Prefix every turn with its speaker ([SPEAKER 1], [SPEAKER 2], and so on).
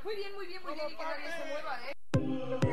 [SPEAKER 1] Muy bien, y que nadie se mueva, ¿eh?